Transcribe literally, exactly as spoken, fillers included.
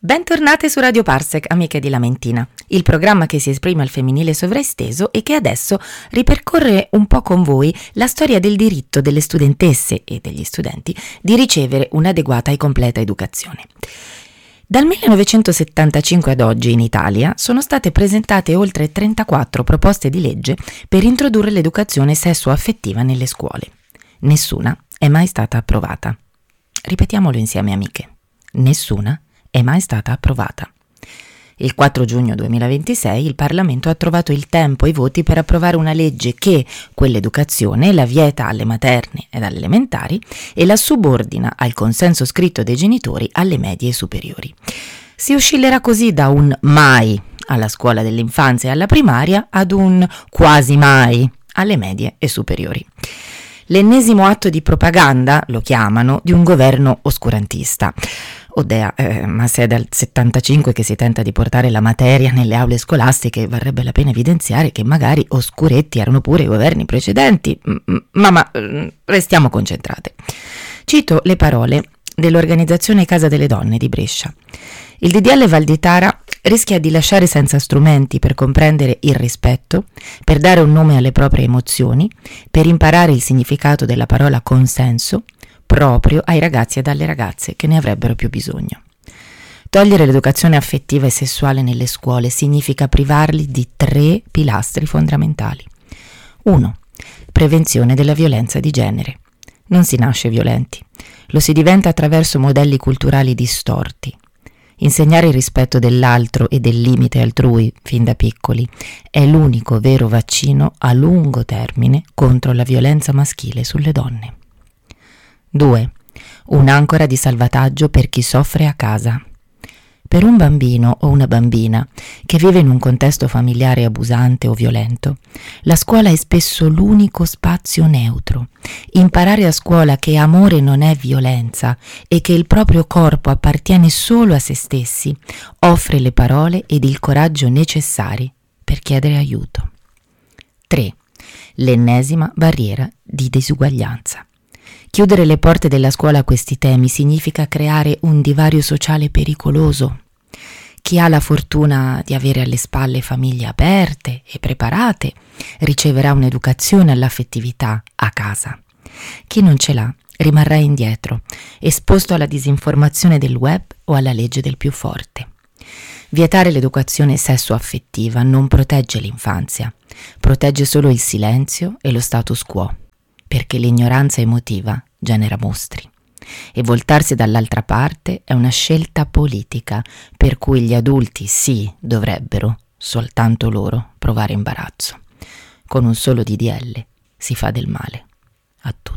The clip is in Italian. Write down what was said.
Bentornate su Radio Parsec, amiche di Lamentina, il programma che si esprime al femminile sovraesteso e che adesso ripercorre un po' con voi la storia del diritto delle studentesse e degli studenti di ricevere un'adeguata e completa educazione. Dal millenovecentosettantacinque ad oggi in Italia sono state presentate oltre trentaquattro proposte di legge per introdurre l'educazione sessuo-affettiva nelle scuole. Nessuna è mai stata approvata. Ripetiamolo insieme, amiche. Nessuna è mai stata approvata. Il quattro giugno duemilaventisei il Parlamento ha trovato il tempo e i voti per approvare una legge che quell'educazione la vieta alle materne ed alle elementari e la subordina al consenso scritto dei genitori alle medie e superiori. Si oscillerà così da un mai alla scuola dell'infanzia e alla primaria ad un quasi mai alle medie e superiori. L'ennesimo atto di propaganda, lo chiamano, di un governo oscurantista. Odea, eh, ma se è dal settantacinque che si tenta di portare la materia nelle aule scolastiche, varrebbe la pena evidenziare che magari oscuretti erano pure i governi precedenti, ma, ma restiamo concentrate. Cito le parole dell'organizzazione Casa delle Donne di Brescia. Il D D L Valditara rischia di lasciare senza strumenti per comprendere il rispetto, per dare un nome alle proprie emozioni, per imparare il significato della parola consenso, proprio ai ragazzi e alle ragazze che ne avrebbero più bisogno. Togliere l'educazione affettiva e sessuale nelle scuole significa privarli di tre pilastri fondamentali. uno. Prevenzione della violenza di genere. Non si nasce violenti, lo si diventa attraverso modelli culturali distorti. Insegnare il rispetto dell'altro e del limite altrui fin da piccoli è l'unico vero vaccino a lungo termine contro la violenza maschile sulle donne. due. Un'ancora di salvataggio per chi soffre a casa. Per un bambino o una bambina che vive in un contesto familiare abusante o violento, la scuola è spesso l'unico spazio neutro. Imparare a scuola che amore non è violenza e che il proprio corpo appartiene solo a se stessi offre le parole ed il coraggio necessari per chiedere aiuto. tre. L'ennesima barriera di disuguaglianza. Chiudere le porte della scuola a questi temi significa creare un divario sociale pericoloso. Chi ha la fortuna di avere alle spalle famiglie aperte e preparate riceverà un'educazione all'affettività a casa. Chi non ce l'ha rimarrà indietro, esposto alla disinformazione del web o alla legge del più forte. Vietare l'educazione sessuo-affettiva non protegge l'infanzia, protegge solo il silenzio e lo status quo, perché l'ignoranza emotiva genera mostri. E voltarsi dall'altra parte è una scelta politica per cui gli adulti sì dovrebbero, soltanto loro, provare imbarazzo. Con un solo D D L si fa del male a tutti.